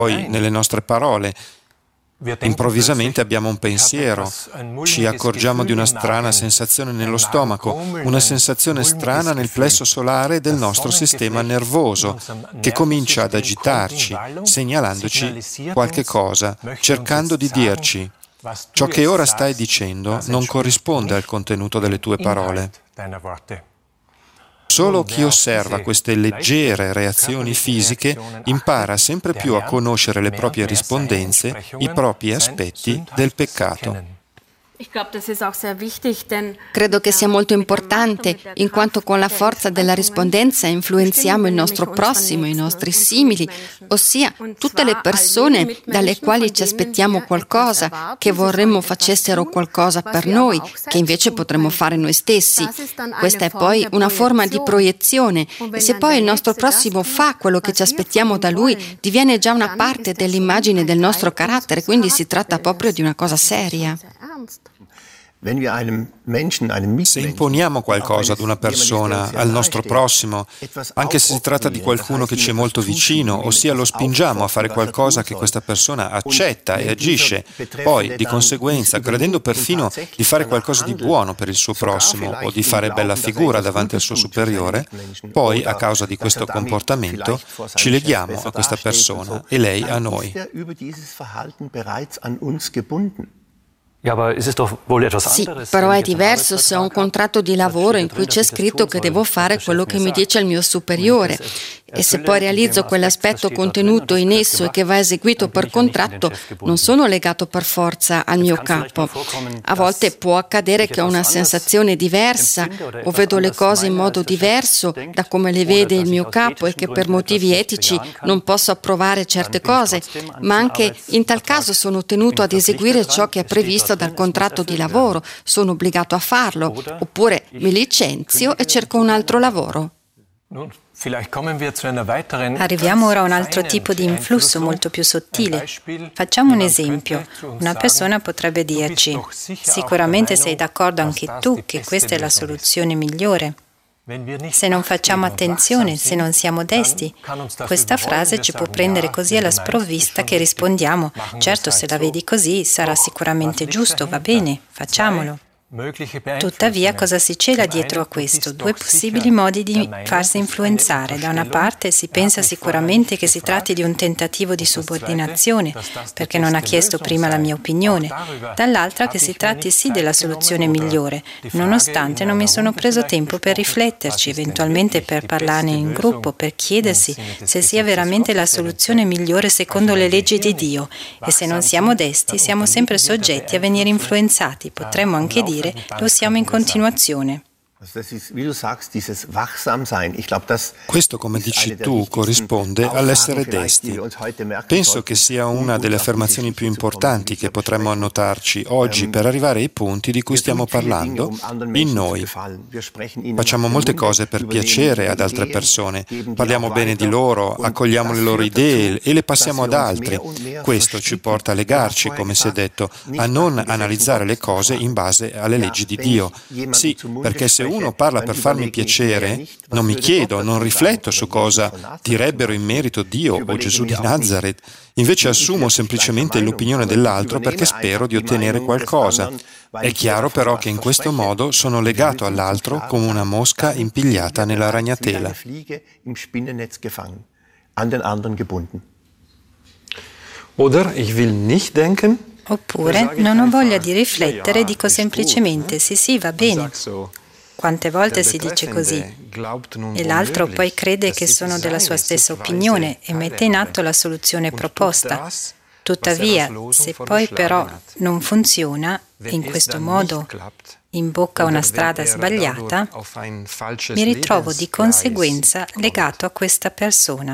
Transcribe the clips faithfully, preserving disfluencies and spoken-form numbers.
poi nelle nostre parole. Improvvisamente abbiamo un pensiero, ci accorgiamo di una strana sensazione nello stomaco, una sensazione strana nel plesso solare del nostro sistema nervoso, che comincia ad agitarci, segnalandoci qualche cosa, cercando di dirci: ciò che ora stai dicendo non corrisponde al contenuto delle tue parole. Solo chi osserva queste leggere reazioni fisiche impara sempre più a conoscere le proprie rispondenze, i propri aspetti del peccato. Credo che sia molto importante, in quanto con la forza della rispondenza influenziamo il nostro prossimo, i nostri simili, ossia tutte le persone dalle quali ci aspettiamo qualcosa, che vorremmo facessero qualcosa per noi, che invece potremmo fare noi stessi. Questa è poi una forma di proiezione, e se poi il nostro prossimo fa quello che ci aspettiamo da lui, diviene già una parte dell'immagine del nostro carattere, quindi si tratta proprio di una cosa seria. Se imponiamo qualcosa ad una persona, al nostro prossimo, anche se si tratta di qualcuno che ci è molto vicino, ossia lo spingiamo a fare qualcosa che questa persona accetta e agisce, poi, di conseguenza, credendo perfino di fare qualcosa di buono per il suo prossimo o di fare bella figura davanti al suo superiore, poi, a causa di questo comportamento, ci leghiamo a questa persona e lei a noi. Sì, però è diverso se ho un contratto di lavoro in cui c'è scritto che devo fare quello che mi dice il mio superiore, e se poi realizzo quell'aspetto contenuto in esso e che va eseguito per contratto, non sono legato per forza al mio capo. A volte può accadere che ho una sensazione diversa o vedo le cose in modo diverso da come le vede il mio capo e che per motivi etici non posso approvare certe cose, ma anche in tal caso sono tenuto ad eseguire ciò che è previsto dal contratto di lavoro, sono obbligato a farlo, oppure mi licenzio e cerco un altro lavoro. Arriviamo ora a un altro tipo di influsso molto più sottile. Facciamo un esempio. Una persona potrebbe dirci: sicuramente sei d'accordo anche tu che questa è la soluzione migliore. Se non facciamo attenzione, se non siamo desti, questa frase ci può prendere così alla sprovvista che rispondiamo: certo, se la vedi così sarà sicuramente giusto, va bene, facciamolo. Tuttavia, cosa si cela dietro a questo? Due possibili modi di farsi influenzare. Da una parte si pensa sicuramente che si tratti di un tentativo di subordinazione, perché non ha chiesto prima la mia opinione. Dall'altra che si tratti sì della soluzione migliore, nonostante non mi sono preso tempo per rifletterci, eventualmente per parlarne in gruppo, per chiedersi se sia veramente la soluzione migliore secondo le leggi di Dio. E se non siamo desti, siamo sempre soggetti a venire influenzati. Potremmo anche dire lo siamo in continuazione. Questo, come dici tu, corrisponde all'essere desti. Penso che sia una delle affermazioni più importanti che potremmo annotarci oggi per arrivare ai punti di cui stiamo parlando in noi. Facciamo molte cose per piacere ad altre persone, parliamo bene di loro, accogliamo le loro idee e le passiamo ad altri. Questo ci porta a legarci, come si è detto, a non analizzare le cose in base alle leggi di Dio. Sì, perché se uno parla per farmi piacere, non mi chiedo, non rifletto su cosa direbbero in merito Dio o Gesù di Nazaret, invece assumo semplicemente l'opinione dell'altro perché spero di ottenere qualcosa. È chiaro però che in questo modo sono legato all'altro come una mosca impigliata nella ragnatela. Oder ich will nicht denken. Oppure non ho voglia di riflettere, dico semplicemente sì sì, va bene. Quante volte si dice così e l'altro poi crede che sono della sua stessa opinione e mette in atto la soluzione proposta. Tuttavia, se poi però non funziona, in questo modo imbocca una strada sbagliata, mi ritrovo di conseguenza legato a questa persona.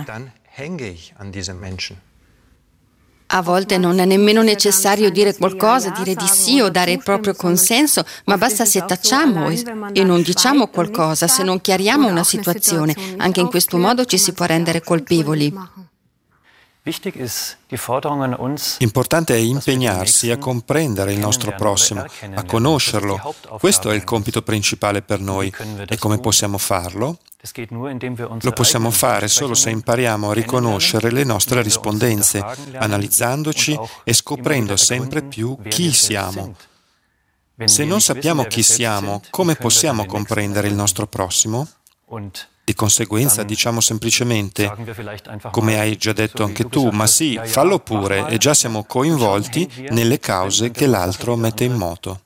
A volte non è nemmeno necessario dire qualcosa, dire di sì o dare il proprio consenso, ma basta se tacciamo e non diciamo qualcosa, se non chiariamo una situazione. Anche in questo modo ci si può rendere colpevoli. Importante è impegnarsi a comprendere il nostro prossimo, a conoscerlo. Questo è il compito principale per noi. E come possiamo farlo? Lo possiamo fare solo se impariamo a riconoscere le nostre rispondenze, analizzandoci e scoprendo sempre più chi siamo. Se non sappiamo chi siamo, come possiamo comprendere il nostro prossimo? Di conseguenza diciamo semplicemente, come hai già detto anche tu, ma sì, fallo pure, e già siamo coinvolti nelle cause che l'altro mette in moto.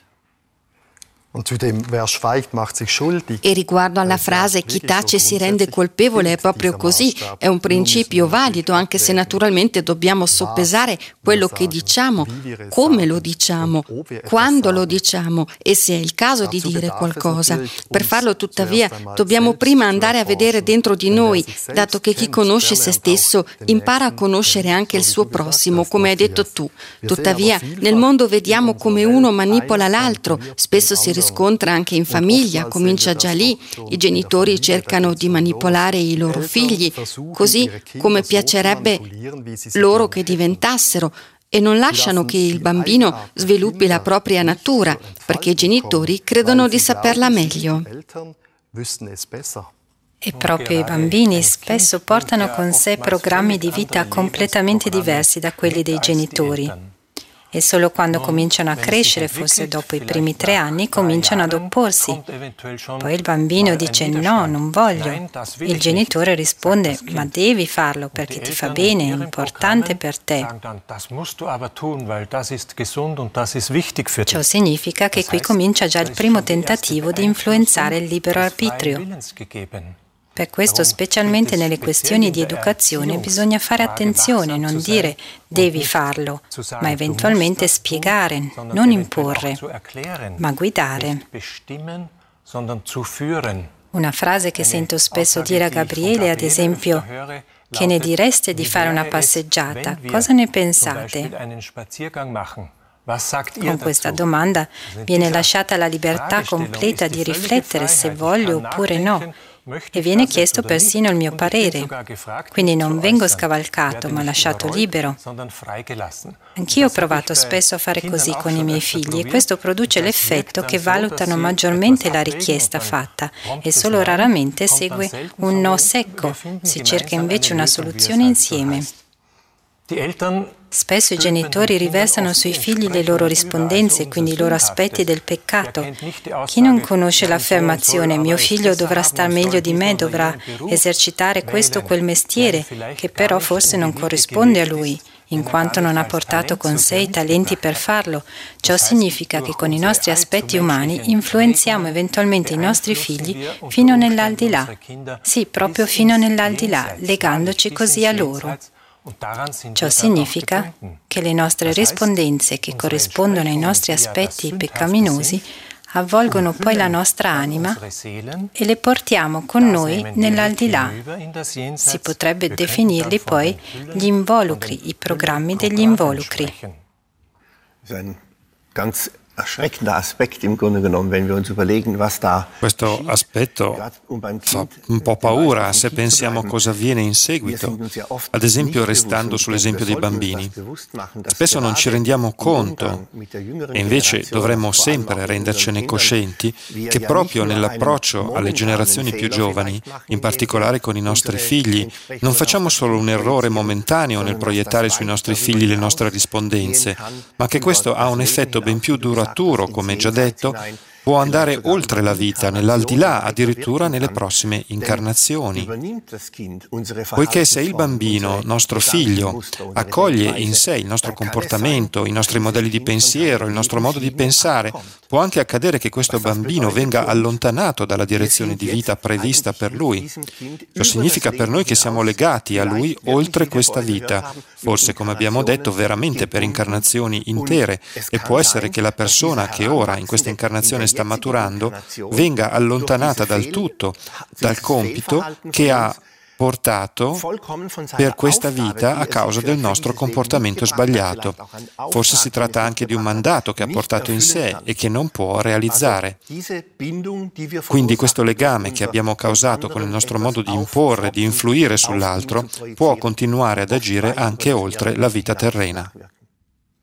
E riguardo alla frase chi tace si rende colpevole, è proprio così, è un principio valido, anche se naturalmente dobbiamo soppesare quello che diciamo, come lo diciamo, quando lo diciamo e se è il caso di dire qualcosa. Per farlo tuttavia dobbiamo prima andare a vedere dentro di noi, dato che chi conosce se stesso impara a conoscere anche il suo prossimo, come hai detto tu. Tuttavia nel mondo vediamo come uno manipola l'altro, spesso si riscontra anche in famiglia, comincia già lì, i genitori cercano di manipolare i loro figli, così come piacerebbe loro che diventassero, e non lasciano che il bambino sviluppi la propria natura, perché i genitori credono di saperla meglio. E proprio i bambini spesso portano con sé programmi di vita completamente diversi da quelli dei genitori. E solo quando cominciano a crescere, forse dopo i primi tre anni, cominciano ad opporsi. Poi il bambino dice no, non voglio. Il genitore risponde ma devi farlo perché ti fa bene, è importante per te. Ciò significa che qui comincia già il primo tentativo di influenzare il libero arbitrio. Per questo, specialmente nelle questioni di educazione, bisogna fare attenzione, non dire devi farlo, ma eventualmente spiegare, non imporre, ma guidare. Una frase che sento spesso dire a Gabriele è ad esempio: che ne direste di fare una passeggiata? Cosa ne pensate? Con questa domanda viene lasciata la libertà completa di riflettere se voglio oppure no. E viene chiesto persino il mio parere, quindi non vengo scavalcato ma lasciato libero. Anch'io ho provato spesso a fare così con i miei figli e questo produce l'effetto che valutano maggiormente la richiesta fatta e solo raramente segue un no secco, si cerca invece una soluzione insieme. Spesso i genitori riversano sui figli le loro rispondenze, quindi i loro aspetti del peccato. Chi non conosce l'affermazione «mio figlio dovrà star meglio di me, dovrà esercitare questo o quel mestiere», che però forse non corrisponde a lui, in quanto non ha portato con sé i talenti per farlo. Ciò significa che con i nostri aspetti umani influenziamo eventualmente i nostri figli fino nell'aldilà. Sì, proprio fino nell'aldilà, legandoci così a loro. Ciò significa che le nostre rispondenze, che corrispondono ai nostri aspetti peccaminosi, avvolgono poi la nostra anima e le portiamo con noi nell'aldilà. Si potrebbe definirli poi gli involucri, i programmi degli involucri. Questo aspetto fa un po' paura se pensiamo a cosa avviene in seguito, ad esempio restando sull'esempio dei bambini. Spesso non ci rendiamo conto e invece dovremmo sempre rendercene coscienti che proprio nell'approccio alle generazioni più giovani, in particolare con i nostri figli, non facciamo solo un errore momentaneo nel proiettare sui nostri figli le nostre rispondenze, ma che questo ha un effetto ben più duraturo, come già detto, può andare oltre la vita, nell'aldilà, addirittura nelle prossime incarnazioni. Poiché se il bambino, nostro figlio, accoglie in sé il nostro comportamento, i nostri modelli di pensiero, il nostro modo di pensare, può anche accadere che questo bambino venga allontanato dalla direzione di vita prevista per lui. Ciò significa per noi che siamo legati a lui oltre questa vita, forse, come abbiamo detto, veramente per incarnazioni intere, e può essere che la persona che ora in questa incarnazione sta maturando venga allontanata dal tutto, dal compito che ha portato per questa vita a causa del nostro comportamento sbagliato. Forse si tratta anche di un mandato che ha portato in sé e che non può realizzare. Quindi questo legame che abbiamo causato con il nostro modo di imporre, di influire sull'altro, può continuare ad agire anche oltre la vita terrena.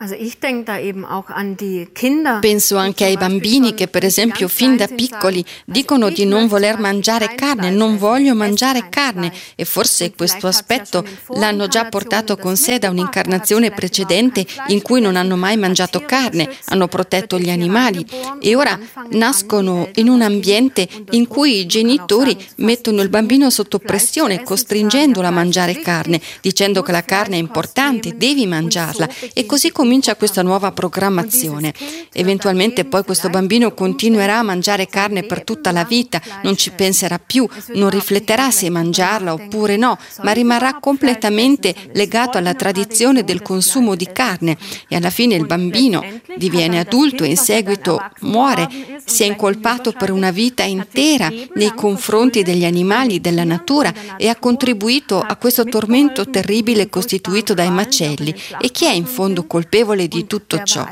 Penso anche ai bambini che, per esempio, fin da piccoli dicono di non voler mangiare carne, non voglio mangiare carne, e forse questo aspetto l'hanno già portato con sé da un'incarnazione precedente in cui non hanno mai mangiato carne, hanno protetto gli animali e ora nascono in un ambiente in cui i genitori mettono il bambino sotto pressione, costringendolo a mangiare carne, dicendo che la carne è importante, devi mangiarla, e così comincia questa nuova programmazione. Eventualmente poi questo bambino continuerà a mangiare carne per tutta la vita, non ci penserà più, non rifletterà se mangiarla oppure no, ma rimarrà completamente legato alla tradizione del consumo di carne, e alla fine il bambino diviene adulto e in seguito muore, si è incolpato per una vita intera nei confronti degli animali, della natura, e ha contribuito a questo tormento terribile costituito dai macelli. E chi è in fondo colpevole di tutto ciò?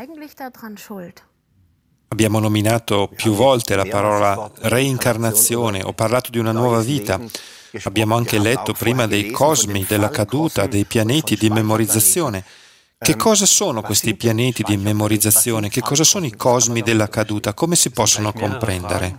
Abbiamo nominato più volte la parola reincarnazione, ho parlato di una nuova vita. Abbiamo anche letto prima dei cosmi, della caduta, dei pianeti di memorizzazione. Che cosa sono questi pianeti di memorizzazione? Che cosa sono i cosmi della caduta? Come si possono comprendere?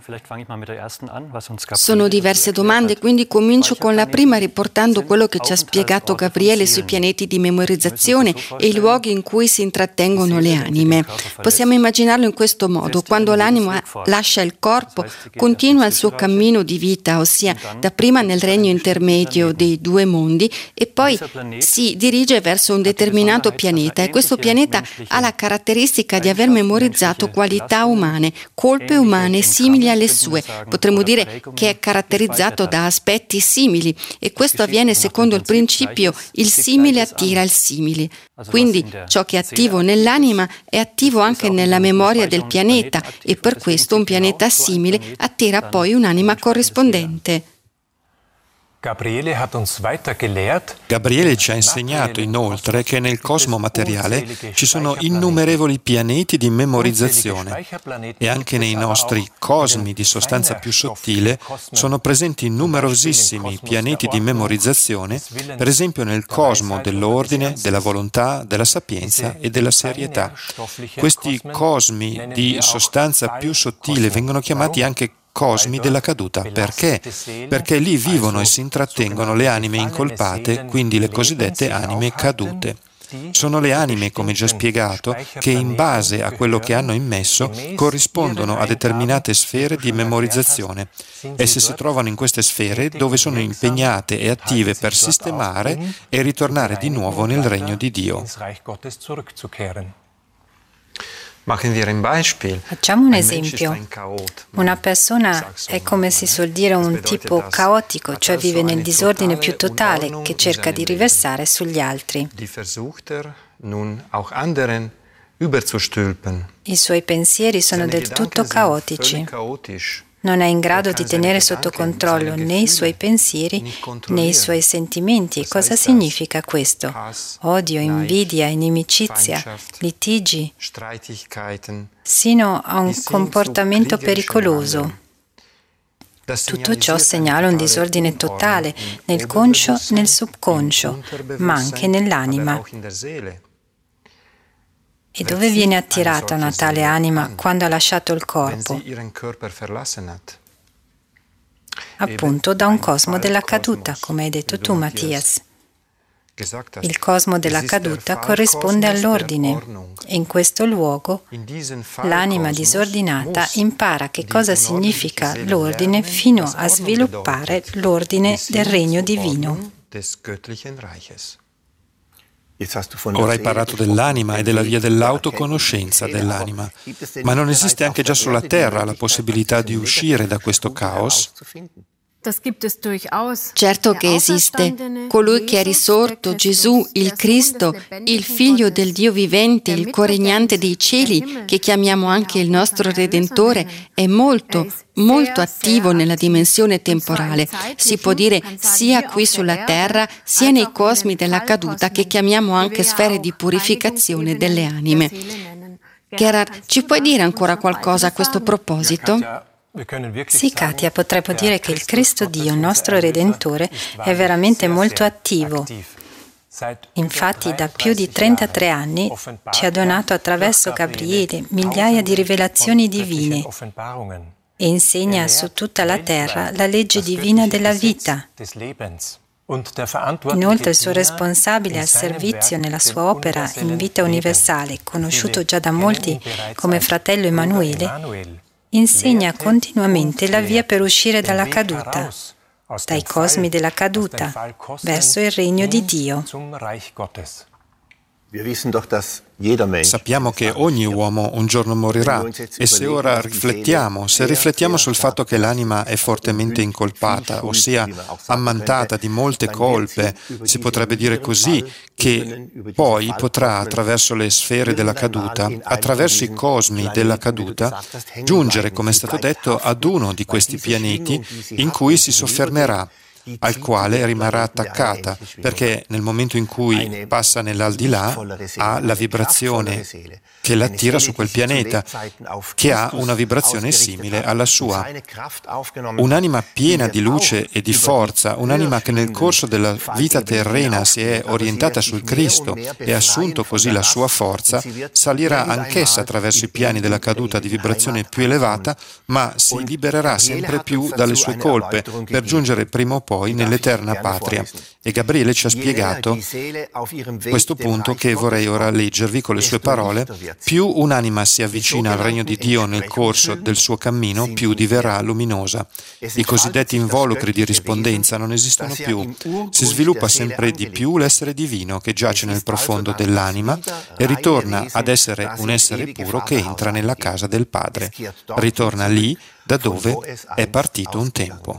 Sono diverse domande, quindi comincio con la prima riportando quello che ci ha spiegato Gabriele sui pianeti di memorizzazione e i luoghi in cui si intrattengono le anime. Possiamo immaginarlo in questo modo: quando l'anima lascia il corpo, continua il suo cammino di vita, ossia dapprima nel regno intermedio dei due mondi e poi si dirige verso un determinato pianeta. E questo pianeta ha la caratteristica di aver memorizzato qualità umane, colpe umane simili alle sue. Potremmo dire che è caratterizzato da aspetti simili, e questo avviene secondo il principio il simile attira il simile. Quindi ciò che è attivo nell'anima è attivo anche nella memoria del pianeta, e per questo un pianeta simile attira poi un'anima corrispondente. Gabriele ci ha insegnato inoltre che nel cosmo materiale ci sono innumerevoli pianeti di memorizzazione e anche nei nostri cosmi di sostanza più sottile sono presenti numerosissimi pianeti di memorizzazione, per esempio nel cosmo dell'ordine, della volontà, della sapienza e della serietà. Questi cosmi di sostanza più sottile vengono chiamati anche cosmi della caduta. Perché? Perché lì vivono e si intrattengono le anime incolpate, quindi le cosiddette anime cadute. Sono le anime, come già spiegato, che in base a quello che hanno immesso corrispondono a determinate sfere di memorizzazione. Esse si trovano in queste sfere dove sono impegnate e attive per sistemare e ritornare di nuovo nel regno di Dio. Facciamo un esempio. Una persona è, come si suol dire, un tipo caotico, cioè vive nel disordine più totale, che cerca di riversare sugli altri. I suoi pensieri sono del tutto caotici. Non è in grado di tenere sotto controllo né i suoi pensieri né i suoi sentimenti. Cosa significa questo? Odio, invidia, inimicizia, litigi, sino a un comportamento pericoloso. Tutto ciò segnala un disordine totale nel conscio, nel subconscio, ma anche nell'anima. E dove viene attirata una tale anima quando ha lasciato il corpo? Appunto da un cosmo della caduta, come hai detto tu, Mattias. Il cosmo della caduta corrisponde all'ordine, e in questo luogo l'anima disordinata impara che cosa significa l'ordine fino a sviluppare l'ordine del regno divino. Ora hai parlato dell'anima e della via dell'autoconoscenza dell'anima, ma non esiste anche già sulla Terra la possibilità di uscire da questo caos? Certo che esiste. Colui che è risorto, Gesù, il Cristo, il Figlio del Dio vivente, il coregnante dei cieli, che chiamiamo anche il nostro Redentore, è molto, molto attivo nella dimensione temporale. Si può dire sia qui sulla terra, sia nei cosmi della caduta, che chiamiamo anche sfere di purificazione delle anime. Gerard, ci puoi dire ancora qualcosa a questo proposito? Sì, Katia, potremmo dire che il Cristo Dio, il nostro Redentore, è veramente molto attivo. Infatti da più di trentatré anni ci ha donato attraverso Gabriele migliaia di rivelazioni divine e insegna su tutta la terra la legge divina della vita. Inoltre il suo responsabile al servizio nella sua opera in vita universale, conosciuto già da molti come fratello Emanuele, insegna continuamente la via per uscire dalla caduta, dai cosmi della caduta, verso il regno di Dio. Sappiamo che ogni uomo un giorno morirà e se ora riflettiamo, se riflettiamo sul fatto che l'anima è fortemente incolpata, ossia ammantata di molte colpe, si potrebbe dire così, che poi potrà attraverso le sfere della caduta, attraverso i cosmi della caduta, giungere, come è stato detto, ad uno di questi pianeti in cui si soffermerà, al quale rimarrà attaccata, perché nel momento in cui passa nell'aldilà ha la vibrazione che l'attira su quel pianeta, che ha una vibrazione simile alla sua. Un'anima piena di luce e di forza, un'anima che nel corso della vita terrena si è orientata sul Cristo e ha assunto così la sua forza, salirà anch'essa attraverso i piani della caduta di vibrazione più elevata, ma si libererà sempre più dalle sue colpe per giungere prima o poi nell'eterna patria. E Gabriele ci ha spiegato questo punto che vorrei ora leggervi con le sue parole. Più un'anima si avvicina al regno di Dio nel corso del suo cammino, più diverrà luminosa. I cosiddetti involucri di rispondenza non esistono più. Si sviluppa sempre di più l'essere divino che giace nel profondo dell'anima e ritorna ad essere un essere puro che entra nella casa del Padre. Ritorna lì da dove è partito un tempo.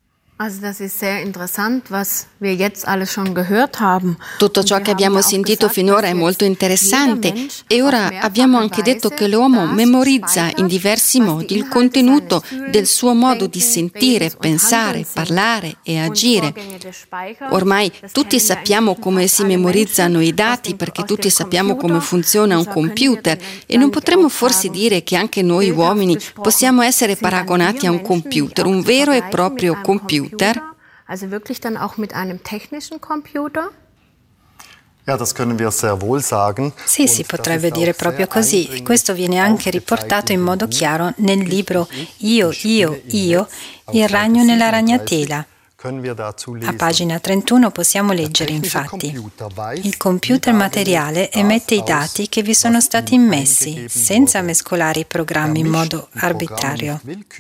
Tutto ciò che abbiamo sentito finora è molto interessante e ora abbiamo anche detto che l'uomo memorizza in diversi modi il contenuto del suo modo di sentire, pensare, parlare e agire. Ormai tutti sappiamo come si memorizzano i dati perché tutti sappiamo come funziona un computer e non potremmo forse dire che anche noi uomini possiamo essere paragonati a un computer, un vero e proprio computer? Also wirklich dann auch mit einem technischen Computer? Ja, das können wir sehr wohl sagen. Sì, si potrebbe dire proprio così. E questo viene anche riportato in modo chiaro nel libro Io, Io, Io, il ragno nella ragnatela. A pagina trentuno possiamo leggere infatti: il computer materiale emette i dati che vi sono stati immessi, senza mescolare i programmi in modo arbitrario.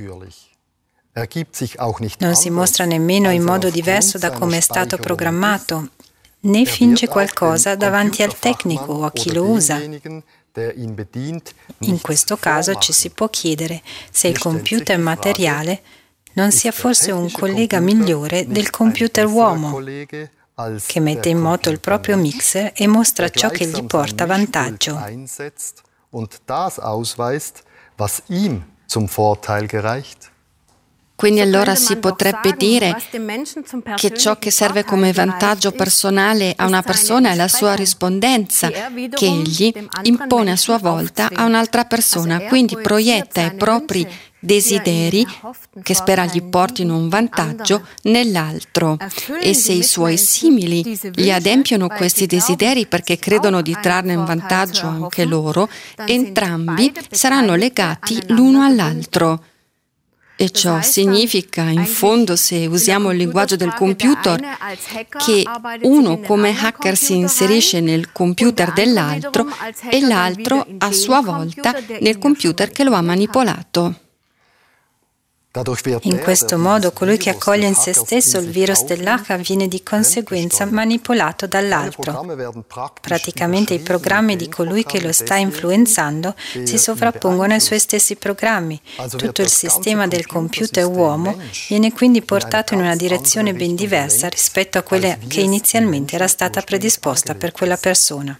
Non si mostra nemmeno in modo diverso da come è stato programmato, né finge qualcosa davanti al tecnico o a chi lo usa. In questo caso ci si può chiedere se il computer materiale non sia forse un collega migliore del computer uomo, che mette in moto il proprio mixer e mostra ciò che gli porta vantaggio. Quindi allora si potrebbe dire che ciò che serve come vantaggio personale a una persona è la sua rispondenza, che egli impone a sua volta a un'altra persona, quindi proietta i propri desideri, che spera gli portino un vantaggio, nell'altro. E se i suoi simili gli adempiono questi desideri perché credono di trarne un vantaggio anche loro, entrambi saranno legati l'uno all'altro. E ciò significa, in fondo, se usiamo il linguaggio del computer, che uno come hacker si inserisce nel computer dell'altro e l'altro a sua volta nel computer che lo ha manipolato. In questo modo, colui che accoglie in se stesso il virus dell'H viene di conseguenza manipolato dall'altro. Praticamente i programmi di colui che lo sta influenzando si sovrappongono ai suoi stessi programmi. Tutto il sistema del computer uomo viene quindi portato in una direzione ben diversa rispetto a quella che inizialmente era stata predisposta per quella persona.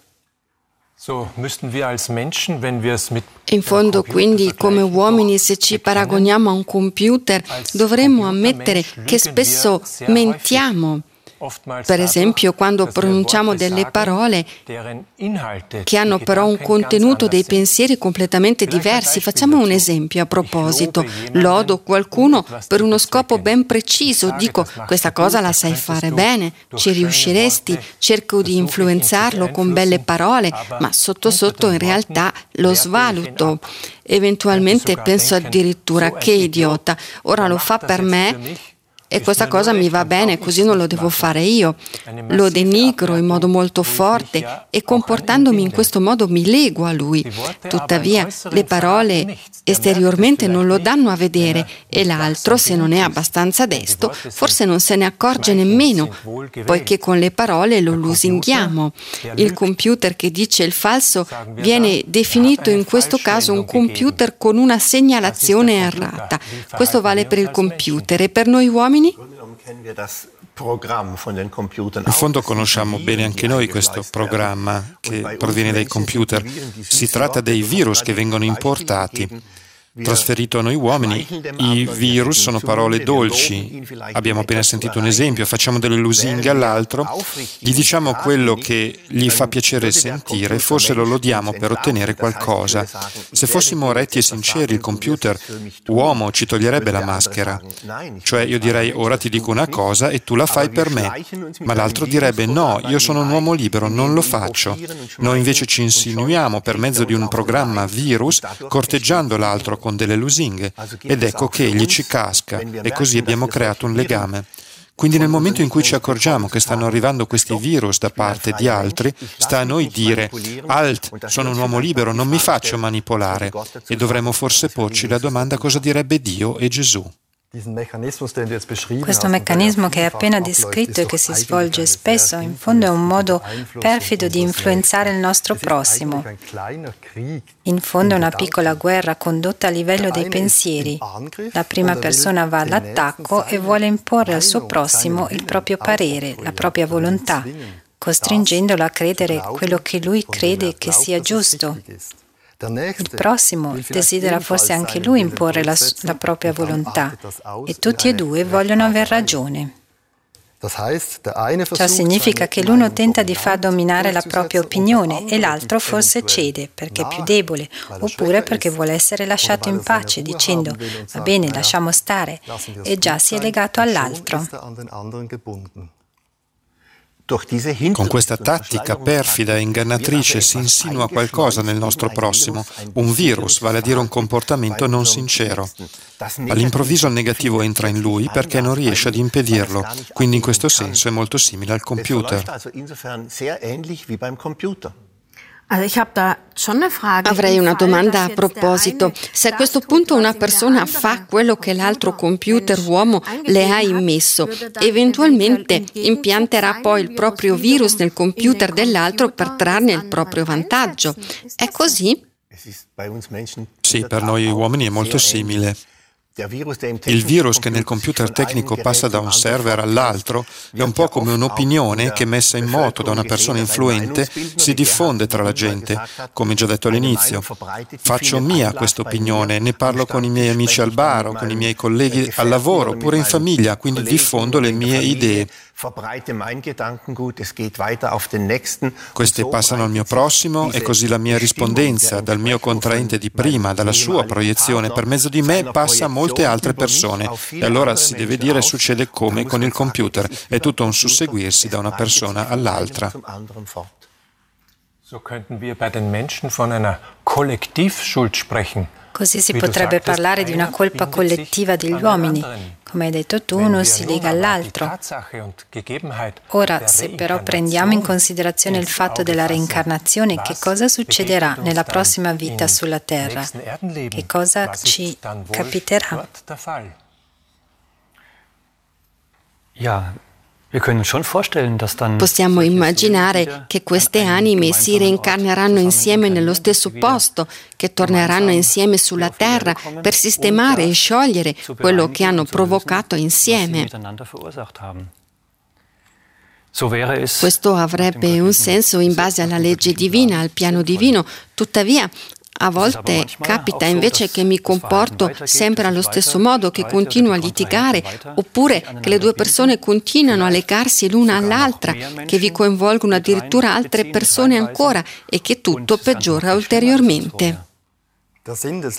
In fondo, quindi, come uomini, se ci paragoniamo a un computer, dovremmo ammettere che spesso mentiamo Per esempio, quando pronunciamo delle parole che hanno però un contenuto, dei pensieri completamente diversi. Facciamo un esempio a proposito. Lodo qualcuno per uno scopo ben preciso. Dico, questa cosa la sai fare bene, ci riusciresti. Cerco di influenzarlo con belle parole, ma sotto sotto in realtà lo svaluto. Eventualmente penso addirittura che idiota, ora lo fa per me e questa cosa mi va bene, così non lo devo fare io. Lo denigro in modo molto forte e comportandomi in questo modo mi lego a lui. Tuttavia le parole esteriormente non lo danno a vedere e l'altro, se non è abbastanza desto, forse non se ne accorge nemmeno, poiché con le parole lo lusinghiamo. Il computer che dice il falso viene definito in questo caso un computer con una segnalazione errata. Questo vale per il computer e per noi uomini? In fondo conosciamo bene anche noi questo programma che proviene dai computer. Si tratta dei virus che vengono importati. Trasferito a noi uomini, i virus sono parole dolci. Abbiamo appena sentito un esempio, facciamo delle lusinghe all'altro, gli diciamo quello che gli fa piacere sentire, forse lo lodiamo per ottenere qualcosa. Se fossimo retti e sinceri, il computer, uomo, ci toglierebbe la maschera. Cioè io direi, ora ti dico una cosa e tu la fai per me. Ma l'altro direbbe, no, io sono un uomo libero, non lo faccio. Noi invece ci insinuiamo per mezzo di un programma virus, corteggiando l'altro con delle lusinghe, ed ecco che egli ci casca, e così abbiamo creato un legame. Quindi nel momento in cui ci accorgiamo che stanno arrivando questi virus da parte di altri, sta a noi dire, alt, sono un uomo libero, non mi faccio manipolare, e dovremmo forse porci la domanda cosa direbbe Dio e Gesù. Questo meccanismo che hai appena descritto e che si svolge spesso, in fondo è un modo perfido di influenzare il nostro prossimo. In fondo è una piccola guerra condotta a livello dei pensieri. La prima persona va all'attacco e vuole imporre al suo prossimo il proprio parere, la propria volontà, costringendolo a credere quello che lui crede che sia giusto. Il prossimo desidera forse anche lui imporre la, la propria volontà e tutti e due vogliono aver ragione. Ciò significa che l'uno tenta di far dominare la propria opinione e l'altro forse cede perché è più debole oppure perché vuole essere lasciato in pace dicendo va bene, lasciamo stare, e già si è legato all'altro. Con questa tattica perfida e ingannatrice si insinua qualcosa nel nostro prossimo, un virus, vale a dire un comportamento non sincero. All'improvviso il negativo entra in lui perché non riesce ad impedirlo, quindi in questo senso è molto simile al computer. Avrei una domanda a proposito. Se a questo punto una persona fa quello che l'altro computer uomo le ha immesso, eventualmente impianterà poi il proprio virus nel computer dell'altro per trarne il proprio vantaggio. È così? Sì, per noi uomini è molto simile. Il virus che nel computer tecnico passa da un server all'altro è un po' come un'opinione che, messa in moto da una persona influente, si diffonde tra la gente, come già detto all'inizio. Faccio mia questa opinione, ne parlo con i miei amici al bar o con i miei colleghi al lavoro, oppure in famiglia, quindi diffondo le mie idee. Queste passano al mio prossimo e così la mia rispondenza dal mio contraente di prima, dalla sua proiezione, per mezzo di me passa a molte altre persone. E allora si deve dire succede come con il computer, è tutto un susseguirsi da una persona all'altra. So könnten wir bei den Menschen von einer Kollektivschuld sprechen. Così si potrebbe parlare di una colpa collettiva degli uomini. Come hai detto tu, uno si lega all'altro. Ora, se però prendiamo in considerazione il fatto della reincarnazione, che cosa succederà nella prossima vita sulla Terra? Che cosa ci capiterà? Ja. Possiamo immaginare che queste anime si reincarneranno insieme nello stesso posto, che torneranno insieme sulla terra per sistemare e sciogliere quello che hanno provocato insieme. Questo avrebbe un senso in base alla legge divina, al piano divino, tuttavia a volte capita invece che mi comporto sempre allo stesso modo, che continuo a litigare, oppure che le due persone continuano a legarsi l'una all'altra, che vi coinvolgono addirittura altre persone ancora e che tutto peggiora ulteriormente. Il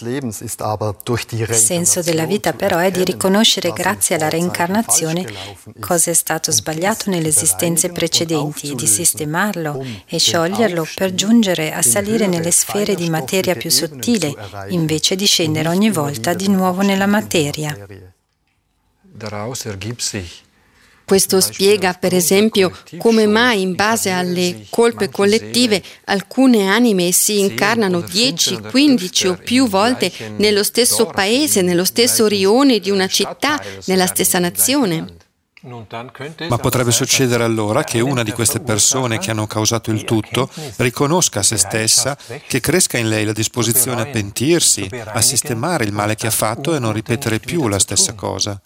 senso della vita però è di riconoscere grazie alla reincarnazione cosa è stato sbagliato nelle esistenze precedenti e di sistemarlo e scioglierlo per giungere a salire nelle sfere di materia più sottile, invece di scendere ogni volta di nuovo nella materia. Questo spiega, per esempio, come mai in base alle colpe collettive alcune anime si incarnano dieci, quindici o più volte nello stesso paese, nello stesso rione di una città, nella stessa nazione. Ma potrebbe succedere allora che una di queste persone che hanno causato il tutto riconosca a se stessa, che cresca in lei la disposizione a pentirsi, a sistemare il male che ha fatto e a non ripetere più la stessa cosa.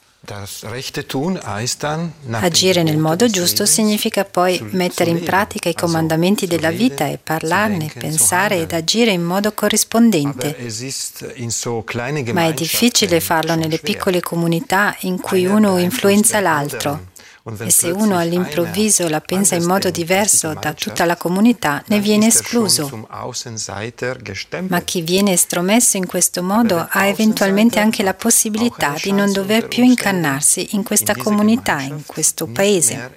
Agire nel modo giusto significa poi mettere in pratica i comandamenti della vita e parlarne, pensare ed agire in modo corrispondente. Ma è difficile farlo nelle piccole comunità in cui uno influenza l'altro. E se uno all'improvviso la pensa in modo diverso da tutta la comunità, ne viene escluso. Ma chi viene estromesso in questo modo ha eventualmente anche la possibilità di non dover più incarnarsi in questa comunità, in questo paese.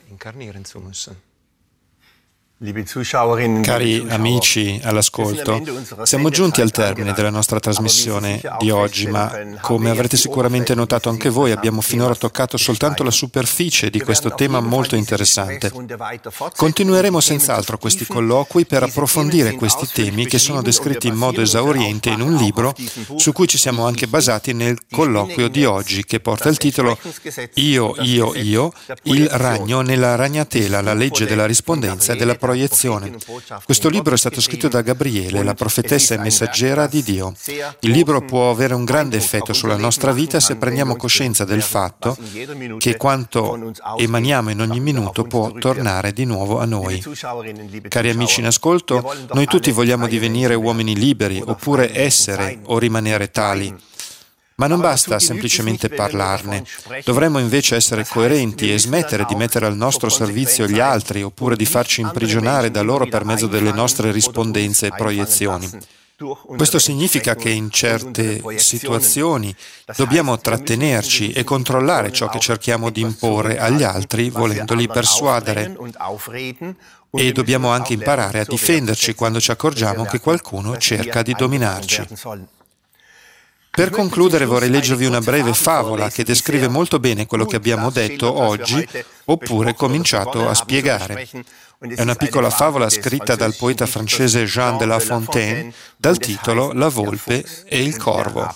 Cari amici all'ascolto, siamo giunti al termine della nostra trasmissione di oggi, ma come avrete sicuramente notato anche voi, abbiamo finora toccato soltanto la superficie di questo tema molto interessante. Continueremo senz'altro questi colloqui per approfondire questi temi che sono descritti in modo esauriente in un libro su cui ci siamo anche basati nel colloquio di oggi, che porta il titolo Io, io, io, il ragno nella ragnatela, la legge della rispondenza e della proiezione. Questo libro è stato scritto da Gabriele, la profetessa e messaggera di Dio. Il libro può avere un grande effetto sulla nostra vita se prendiamo coscienza del fatto che quanto emaniamo in ogni minuto può tornare di nuovo a noi. Cari amici in ascolto, noi tutti vogliamo divenire uomini liberi, oppure essere o rimanere tali. Ma non basta semplicemente parlarne, dovremmo invece essere coerenti e smettere di mettere al nostro servizio gli altri oppure di farci imprigionare da loro per mezzo delle nostre rispondenze e proiezioni. Questo significa che in certe situazioni dobbiamo trattenerci e controllare ciò che cerchiamo di imporre agli altri volendoli persuadere. E dobbiamo anche imparare a difenderci quando ci accorgiamo che qualcuno cerca di dominarci. Per concludere vorrei leggervi una breve favola che descrive molto bene quello che abbiamo detto oggi oppure cominciato a spiegare. È una piccola favola scritta dal poeta francese Jean de La Fontaine dal titolo La volpe e il corvo.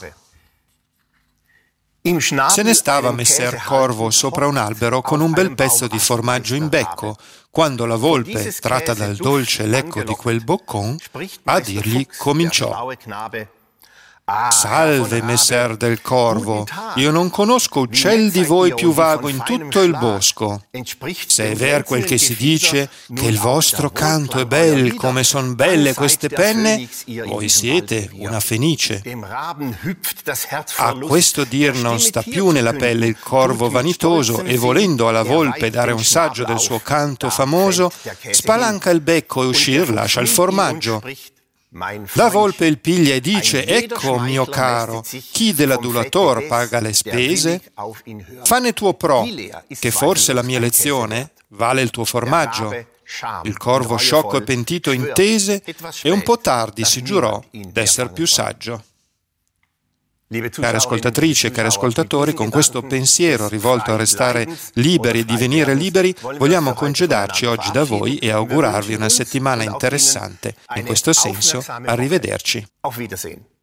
Se ne stava messer Corvo sopra un albero con un bel pezzo di formaggio in becco, quando la volpe, tratta dal dolce lecco di quel boccon, a dirgli cominciò: «Salve, messer del Corvo, io non conosco uccel di voi più vago in tutto il bosco. Se è ver quel che si dice, che il vostro canto è bel come son belle queste penne, voi siete una fenice». A questo dir non sta più nella pelle il corvo vanitoso e volendo alla volpe dare un saggio del suo canto famoso, spalanca il becco e uscir lascia il formaggio. La volpe il piglia e dice: «Ecco, mio caro, chi dell'adulator paga le spese? Fanne tuo pro, che forse la mia lezione vale il tuo formaggio». Il corvo sciocco e pentito intese e un po' tardi si giurò d'esser più saggio. Cari ascoltatrici e cari ascoltatori, con questo pensiero rivolto a restare liberi e divenire liberi, vogliamo congedarci oggi da voi e augurarvi una settimana interessante. In questo senso, arrivederci.